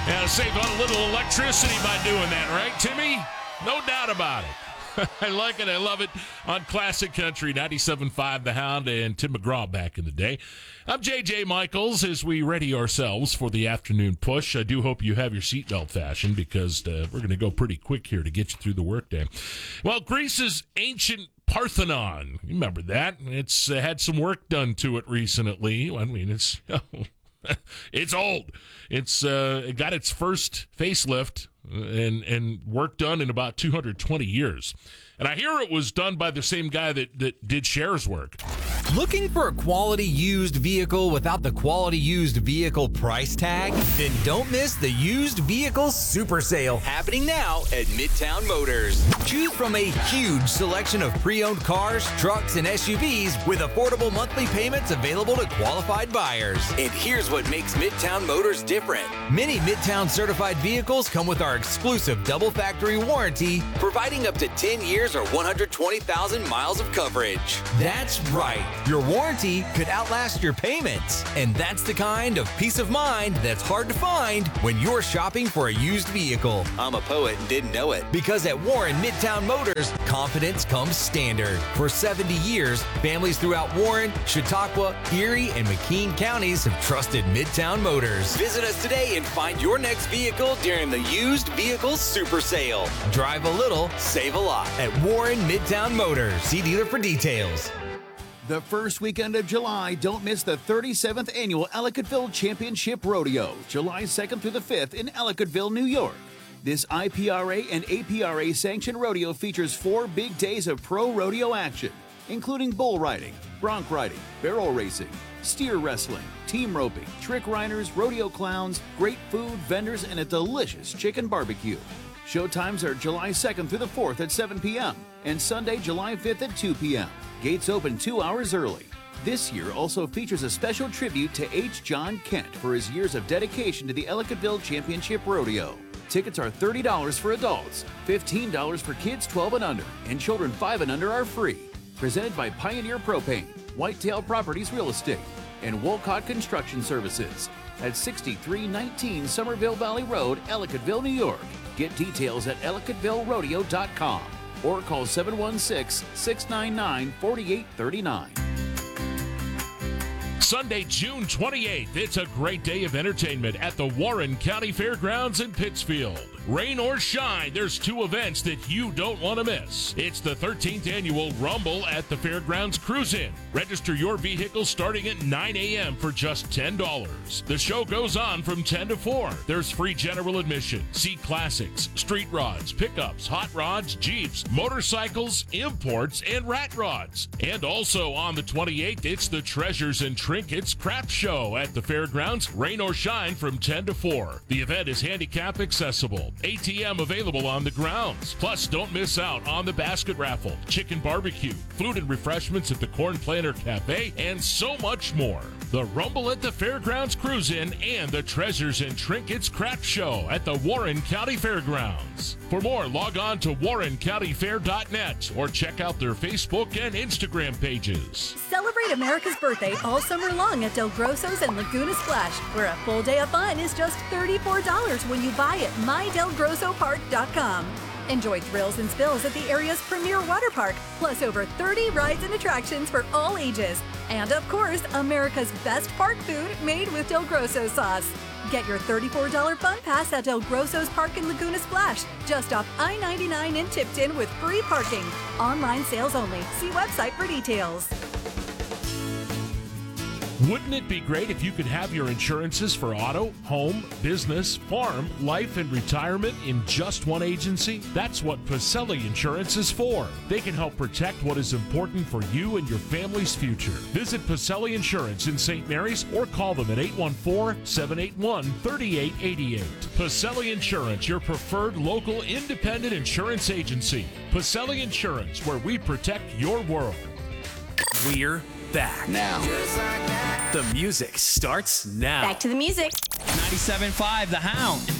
Yeah, save a little electricity by doing that, right, Timmy? No doubt about it. I like it. I love it. On Classic Country 97.5 The Hound and Tim McGraw back in the day. I'm J.J. Michaels as we ready ourselves for the afternoon push. I do hope you have your seatbelt fastened because we're going to go pretty quick here to get you through the workday. Well, Greece's ancient Parthenon, you remember that? It's had some work done to it recently. I mean, it's it's old. It's it got its first facelift and work done in about 220 years. And I hear it was done by the same guy that did Cher's work. Looking for a quality used vehicle without the quality used vehicle price tag? Then don't miss the used vehicle super sale happening now at Midtown Motors. Choose from a huge selection of pre-owned cars, trucks, and SUVs with affordable monthly payments available to qualified buyers. And here's what makes Midtown Motors different. Many Midtown certified vehicles come with our exclusive double factory warranty, providing up to 10 years or 120,000 miles of coverage. That's right. Your warranty could outlast your payments. And that's the kind of peace of mind that's hard to find when you're shopping for a used vehicle. I'm a poet and didn't know it. Because at Warren Midtown Motors, confidence comes standard. For 70 years, families throughout Warren, Chautauqua, Erie, and McKean counties have trusted Midtown Motors. Visit us today and find your next vehicle during the Used Vehicles Super Sale. Drive a little, save a lot at Warren Midtown Motors. See dealer for details. The first weekend of July, don't miss the 37th Annual Ellicottville Championship Rodeo, July 2nd through the 5th in Ellicottville, New York. This IPRA and APRA sanctioned rodeo features 4 big days of pro rodeo action, including bull riding, bronc riding, barrel racing, steer wrestling, team roping, trick riders, rodeo clowns, great food, vendors, and a delicious chicken barbecue. Showtimes are July 2nd through the 4th at 7 p.m. and Sunday, July 5th at 2 p.m. Gates open 2 hours early. This year also features a special tribute to H. John Kent for his years of dedication to the Ellicottville Championship Rodeo. Tickets are $30 for adults, $15 for kids 12 and under, and children 5 and under are free. Presented by Pioneer Propane, Whitetail Properties Real Estate, and Wolcott Construction Services at 6319 Somerville Valley Road, Ellicottville, New York. Get details at ellicottvillerodeo.com or call 716-699-4839. Sunday, June 28th, it's a great day of entertainment at the Warren County Fairgrounds in Pittsfield. Rain or shine, there's 2 events that you don't want to miss. It's the 13th Annual Rumble at the Fairgrounds Cruise-In. Register your vehicle starting at 9 a.m. for just $10. The show goes on from 10 to 4. There's free general admission. See classics, street rods, pickups, hot rods, Jeeps, motorcycles, imports, and rat rods. And also on the 28th, it's the Treasures and Trinkets Craft Show at the Fairgrounds. Rain or shine from 10 to 4. The event is handicap accessible. ATM available on the grounds. Plus, don't miss out on the basket raffle, chicken barbecue, food and refreshments at the Corn Planter Cafe, and so much more. The Rumble at the Fairgrounds Cruise-In and the Treasures and Trinkets Craft Show at the Warren County Fairgrounds. For more, log on to warrencountyfair.net or check out their Facebook and Instagram pages. Celebrate America's birthday all summer long at Del Grosso's and Laguna Splash, where a full day of fun is just $34 when you buy at mydelgrossopark.com. Enjoy thrills and spills at the area's premier water park, plus over 30 rides and attractions for all ages. And of course, America's best park food made with Del Grosso sauce. Get your $34 fun pass at Del Grosso's Park in Laguna Splash, just off I-99 in Tipton with free parking. Online sales only. See website for details. Wouldn't it be great if you could have your insurances for auto, home, business, farm, life, and retirement in just one agency? That's what Pacelli Insurance is for. They can help protect what is important for you and your family's future. Visit Pacelli Insurance in St. Mary's or call them at 814-781-3888. Pacelli Insurance, your preferred local independent insurance agency. Pacelli Insurance, where we protect your world. We're back. Now. The music starts now. Back to the music. 97.5 The Hound.